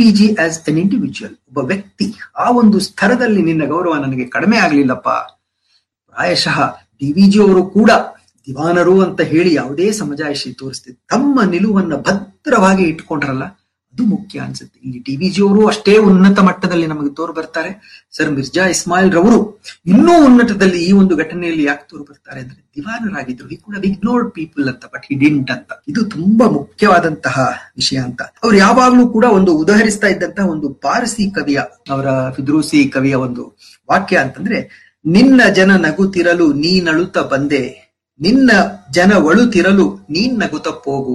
DVG as an individual, ಒಬ್ಬ ವ್ಯಕ್ತಿ, ಆ ಒಂದು ಸ್ತರದಲ್ಲಿ ನಿನ್ನ ಗೌರವ ನನಗೆ ಕಡಿಮೆ ಆಗ್ಲಿಲ್ಲಪ್ಪ. ಪ್ರಾಯಶಃ ಡಿವಿಜಿ ಅವರು ಕೂಡ ದಿವಾನರು ಅಂತ ಹೇಳಿ ಯಾವುದೇ ಸಮಜಾಯಿಷಿ ತೋರಿಸ್ತಿದ್ರು, ತಮ್ಮ ನಿಲುವನ್ನ ಭದ್ರವಾಗಿ ಇಟ್ಕೊಂಡ್ರಲ್ಲ, ಅದು ಮುಖ್ಯ ಅನ್ಸುತ್ತೆ. ಇಲ್ಲಿ ಡಿವಿಜಿ ಅವರು ಅಷ್ಟೇ ಉನ್ನತ ಮಟ್ಟದಲ್ಲಿ ನಮಗೆ ತೋರು ಬರ್ತಾರೆ. ಸರ್ ಮಿರ್ಜಾ ಇಸ್ಮಾಯಿಲ್ ರವರು ಇನ್ನೂ ಉನ್ನತದಲ್ಲಿ ಈ ಒಂದು ಘಟನೆಯಲ್ಲಿ ಯಾಕೆ ತೋರು ಬರ್ತಾರೆ ಅಂದ್ರೆ, ದಿವಾನರಾಗಿದ್ರು, ಹಿ ಕುಡ್ ಹ್ಯಾವ್ ಇಗ್ನೋರ್ಡ್ ಪೀಪಲ್ ಅಂತ, ಬಟ್ ಹಿ ಡಿಡ್ಂಟ್ ಅಂತ. ಇದು ತುಂಬಾ ಮುಖ್ಯವಾದಂತಹ ವಿಷಯ ಅಂತ. ಅವ್ರು ಯಾವಾಗ್ಲೂ ಕೂಡ ಒಂದು ಉದಾಹರಿಸ್ತಾ ಇದ್ದಂತಹ ಒಂದು ಪಾರಸಿ ಕವಿಯ, ಅವರ ಫಿದ್ರೂಸಿ ಕವಿಯ ಒಂದು ವಾಕ್ಯ ಅಂತಂದ್ರೆ, ನಿನ್ನ ಜನ ನಗುತ್ತಿರಲು ನೀನಳುತ್ತ ಬಂದೆ, ನಿನ್ನ ಜನ ಒಳುತ್ತಿರಲು ನೀನ್ ನಗುತ್ತ ಹೋಗು.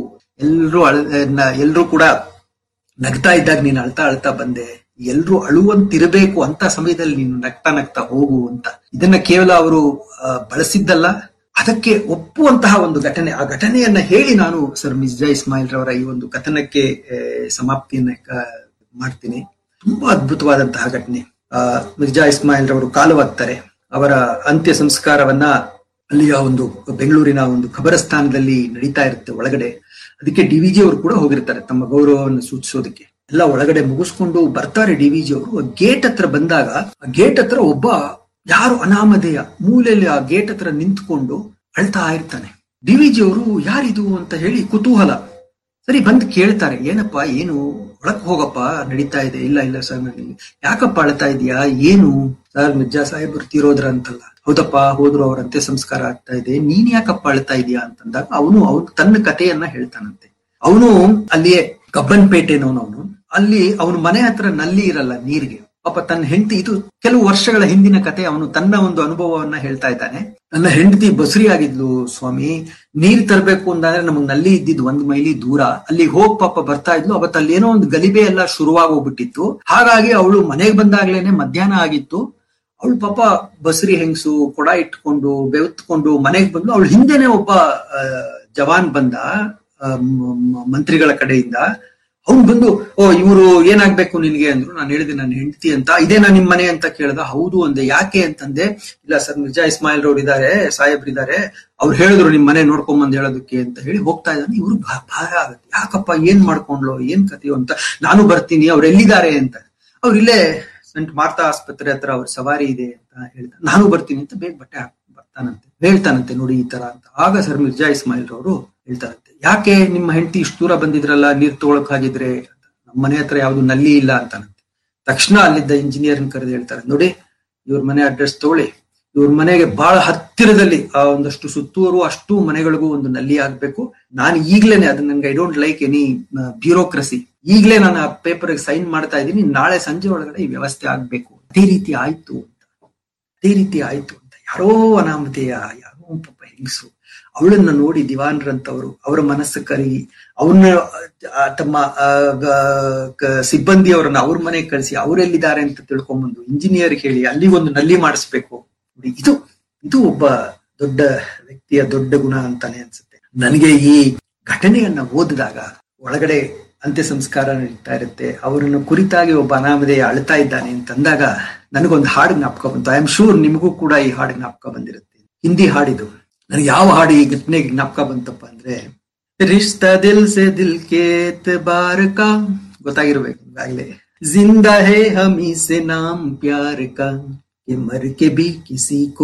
ಎಲ್ರೂ ಕೂಡ ನಗ್ತಾ ಇದ್ದಾಗ ನೀನು ಅಳ್ತಾ ಅಳ್ತಾ ಬಂದೆ, ಎಲ್ರೂ ಅಳುವಂತಿರಬೇಕು ಅಂತ ಸಮಯದಲ್ಲಿ ನೀನು ನಗ್ತಾ ನಗ್ತಾ ಹೋಗು ಅಂತ. ಇದನ್ನ ಕೇವಲ ಅವರು ಬಳಸಿದ್ದಲ್ಲ, ಅದಕ್ಕೆ ಒಪ್ಪುವಂತಹ ಒಂದು ಘಟನೆ. ಆ ಘಟನೆಯನ್ನ ಹೇಳಿ ನಾನು ಸರ್ ಮಿರ್ಜಾ ಇಸ್ಮಾಯಿಲ್ ರವರ ಈ ಒಂದು ಕಥನಕ್ಕೆ ಸಮಾಪ್ತಿಯನ್ನ ಮಾಡ್ತೀನಿ. ತುಂಬಾ ಅದ್ಭುತವಾದಂತಹ ಘಟನೆ. ಮಿರ್ಜಾ ಇಸ್ಮಾಯಿಲ್ ರವರು ಕಾಲವಾಗ್ತಾರೆ. ಅವರ ಅಂತ್ಯ ಸಂಸ್ಕಾರವನ್ನ ಅಲ್ಲಿಯ ಒಂದು ಬೆಂಗಳೂರಿನ ಒಂದು ಖಬರಸ್ಥಾನದಲ್ಲಿ ನಡೀತಾ ಇರುತ್ತೆ ಒಳಗಡೆ. ಅದಕ್ಕೆ ಡಿವಿಜಿ ಅವರು ಕೂಡ ಹೋಗಿರ್ತಾರೆ ತಮ್ಮ ಗೌರವವನ್ನು ಸೂಚಿಸೋದಕ್ಕೆ. ಎಲ್ಲ ಒಳಗಡೆ ಮುಗಿಸ್ಕೊಂಡು ಬರ್ತಾರೆ ಡಿವಿಜಿ ಅವರು. ಗೇಟ್ ಹತ್ರ ಬಂದಾಗ ಆ ಗೇಟ್ ಹತ್ರ ಒಬ್ಬ ಯಾರು ಅನಾಮಧೇಯ ಮೂಲೆಯಲ್ಲಿ ಆ ಗೇಟ್ ಹತ್ರ ನಿಂತ್ಕೊಂಡು ಅಳ್ತಾ ಇರ್ತಾನೆ. ಡಿವಿಜಿ ಅವರು ಯಾರಿದು ಅಂತ ಹೇಳಿ ಕುತೂಹಲ. ಸರಿ ಬಂದು ಕೇಳ್ತಾರೆ, ಏನಪ್ಪಾ ಏನು, ಒಳಕ್ ಹೋಗಪ್ಪ, ನಡೀತಾ ಇದೆ. ಇಲ್ಲ ಸರ್, ನನಗೆ ಯಾಕಪ್ಪ ಅಳ್ತಾ ಇದೀಯಾ, ಏನು? ಸರ್ ಮಿರ್ಜಾ ಸಾಹೇಬರು ತೀರೋದ್ರ ಅಂತಲ್ಲ. ಹೌದಪ್ಪ, ಹೋದ್ರು, ಅವ್ರ ಅಂತ್ಯ ಸಂಸ್ಕಾರ ಆಗ್ತಾ ಇದೆ, ನೀನ್ ಯಾಕಪ್ಪ ಅಳ್ತಾ ಇದೀಯಾ ಅಂತಂದಾಗ ಅವನು ತನ್ನ ಕಥೆಯನ್ನ ಹೇಳ್ತಾನಂತೆ. ಅವನು ಅಲ್ಲಿಯೇ ಕಬ್ಬನ್ಪೇಟೆನವನು. ಅಲ್ಲಿ ಅವನ ಮನೆ ಹತ್ರ ನಲ್ಲಿ ಇರಲ್ಲ ನೀರಿಗೆ. ಪಾಪ ತನ್ನ ಹೆಂಡತಿ, ಇದು ಕೆಲವು ವರ್ಷಗಳ ಹಿಂದಿನ ಕತೆ, ಅವನು ತನ್ನ ಒಂದು ಅನುಭವವನ್ನ ಹೇಳ್ತಾ ಇದ್ದಾನೆ. ನನ್ನ ಹೆಂಡತಿ ಬಸುರಿ ಆಗಿದ್ಲು ಸ್ವಾಮಿ, ನೀರ್ ತರಬೇಕು ಅಂದಾದ್ರೆ ನಮಗ್ ನಲ್ಲಿ ಇದ್ದಿದ್ 1 ಮೈಲಿ ದೂರ, ಅಲ್ಲಿ ಹೋಗ್ ಪಾಪ ಬರ್ತಾ ಇದ್ಲು. ಅವತ್ತು ಅಲ್ಲಿ ಏನೋ ಒಂದು ಗಲಿಬೆ ಎಲ್ಲ ಶುರುವಾಗೋಗ್ಬಿಟ್ಟಿತ್ತು. ಹಾಗಾಗಿ ಅವಳು ಮನೆಗೆ ಬಂದಾಗ್ಲೇನೆ ಮಧ್ಯಾಹ್ನ ಆಗಿತ್ತು. ಅವಳು ಪಾಪ ಬಸರಿ ಹೆಂಗಸು ಕೊಡ ಇಟ್ಕೊಂಡು ಬೆವತ್ಕೊಂಡು ಮನೆಗೆ ಬಂದ್ಲು. ಅವಳು ಹಿಂದೆನೆ ಒಬ್ಬ ಜವಾನ್ ಬಂದ ಮಂತ್ರಿಗಳ ಕಡೆಯಿಂದ. ಅವ್ನು ಬಂದು, ಓ ಇವರು ಏನಾಗ್ಬೇಕು ನಿನ್ಗೆ ಅಂದ್ರು. ನಾನು ಹೇಳಿದೆ ನನ್ನ ಹೆಂಡತಿ ಅಂತ. ಇದೇನಾ ನಿಮ್ ಮನೆ ಅಂತ ಕೇಳ್ದ. ಹೌದು ಅಂದೆ. ಯಾಕೆ ಅಂತಂದೆ. ಇಲ್ಲ ಸರ್ ಮಿರ್ಜಾ ಇಸ್ಮಾಯಿಲ್ ರವ್ರು ಇದಾರೆ, ಸಾಹೇಬ್ರಿದ್ದಾರೆ, ಅವ್ರು ಹೇಳಿದ್ರು ನಿಮ್ ಮನೆ ನೋಡ್ಕೊಂಬಂದ್ ಹೇಳೋದಕ್ಕೆ ಅಂತ ಹೇಳಿ ಹೋಗ್ತಾ ಇದ್ದಾನೆ. ಇವ್ರು ಭಾರ ಆಗುತ್ತೆ, ಯಾಕಪ್ಪ ಏನ್ ಮಾಡ್ಕೊಂಡ್ಲು, ಏನ್ ಕಥೆಯೋ ಅಂತ. ನಾನು ಬರ್ತೀನಿ, ಅವ್ರು ಎಲ್ಲಿದ್ದಾರೆ ಅಂತ. ಅವ್ರು ಇಲ್ಲೇ ಸಂಟ್ ಮಾರ್ತಾ ಆಸ್ಪತ್ರೆ ಹತ್ರ ಅವ್ರ ಸವಾರಿ ಇದೆ ಅಂತ ಹೇಳ್ತಾರೆ. ನಾನು ಬರ್ತೀನಿ ಅಂತ ಬೇಗ ಬಟ್ಟೆ ಹಾಕಿ ಹೇಳ್ತಾನಂತೆ ನೋಡಿ ಈ ತರ ಅಂತ. ಆಗ ಸರ್ ಮಿರ್ಜಾ ಇಸ್ಮಾಯಿಲ್ ರವರು ಹೇಳ್ತಾರಂತೆ, ಯಾಕೆ ನಿಮ್ಮ ಹೆಂಡತಿ ಇಷ್ಟು ದೂರ ಬಂದಿದ್ರಲ್ಲ ನೀರ್ ತಗೊಳಕ್ ಹಾಗಿದ್ರೆ, ನಮ್ಮ ಮನೆ ಹತ್ರ ಯಾವ್ದು ನಲ್ಲಿ ಇಲ್ಲ ಅಂತಾನಂತೆ. ತಕ್ಷಣ ಅಲ್ಲಿದ್ದ ಇಂಜಿನಿಯರ್ನ ಕರೆದು ಹೇಳ್ತಾರೆ, ನೋಡಿ ಇವ್ರ ಮನೆ ಅಡ್ರೆಸ್ ತಗೊಳ್ಳಿ, ಇವ್ರ ಮನೆಗೆ ಬಹಳ ಹತ್ತಿರದಲ್ಲಿ ಆ ಒಂದಷ್ಟು ಸುತ್ತೂರು ಅಷ್ಟು ಮನೆಗಳಿಗೂ ಒಂದು ನಲ್ಲಿ ಆಗ್ಬೇಕು. ನಾನು ಈಗ್ಲೇನೆ ಅದನ್ನ ನಂಗೆ I don't like any bureaucracy, ಈಗ್ಲೇ ನಾನು ಆ ಪೇಪರ್ ಸೈನ್ ಮಾಡ್ತಾ ಇದ್ದೀನಿ, ನಾಳೆ ಸಂಜೆ ಒಳಗಡೆ ಈ ವ್ಯವಸ್ಥೆ ಆಗ್ಬೇಕು. ಅದೇ ರೀತಿ ಆಯ್ತು ಅಂತ. ಯಾರೋ ಅನಾಮಧೇಯ, ಯಾರೋ ಪಾಪ ಹೆಂಗಸು, ಅವಳನ್ನ ನೋಡಿ ದಿವಾನ್ರಂತವರು ಅವರ ಮನಸ್ಸು ಕರಗಿ ಅವ್ರನ್ನ ತಮ್ಮ ಸಿಬ್ಬಂದಿಯವರನ್ನ ಅವ್ರ ಮನೆಗೆ ಕಳಿಸಿ ಅವರೆಲ್ಲಿದ್ದಾರೆ ಅಂತ ತಿಳ್ಕೊಂಬಂದು ಇಂಜಿನಿಯರ್ ಹೇಳಿ ಅಲ್ಲಿ ಒಂದು ನಲ್ಲಿ ಮಾಡಿಸ್ಬೇಕು. ಇದು ಒಬ್ಬ ದೊಡ್ಡ ವ್ಯಕ್ತಿಯ ದೊಡ್ಡ ಗುಣ ಅಂತಾನೆ ಅನ್ಸುತ್ತೆ ನನಗೆ. ಈ ಘಟನೆಯನ್ನ ಓದಿದಾಗ ಒಳಗಡೆ ಅಂತ್ಯ ಸಂಸ್ಕಾರ ನಡೀತಾ ಇರುತ್ತೆ, ಅವರನ್ನು ಕುರಿತಾಗಿ ಒಬ್ಬ ಅನಾಮಧೇಯ ಅಳ್ತಾ ಇದ್ದಾನೆ ಅಂತಂದಾಗ ನನಗೊಂದು ಹಾಡು ಜ್ಞಾಪಕ ಬಂತು. ಐ ಆಮ್ ಶೂರ್ ನಿಮಗೂ ಕೂಡ ಈ ಹಾಡು ಜ್ಞಾಪಕ ಬಂದಿರುತ್ತೆ. ಹಿಂದಿ ಹಾಡಿದು. ನನಗೆ ಯಾವ ಹಾಡು ಈ ಘಟನೆಗೆ ಜ್ಞಾಪಕ ಬಂತಪ್ಪ ಅಂದ್ರೆ, ರಿಶ್ತಾ ದಿಲ್ ಸೆ ದಿಲ್ ಕೆ ಎತ್ಬಾರ್ ಕಾ, ಗೊತ್ತಾಗಿರ್ಬೇಕು ಈಗಾಗಲೇ. ಜಿಂದಾ ಹೇ ಹಮೀ ಸೆ ನಾಮ್ ಪ್ಯಾರ್ ಕಾ, ಮರ್ ಕೆ ಬಿ ಕಿಸಿ ಕೋ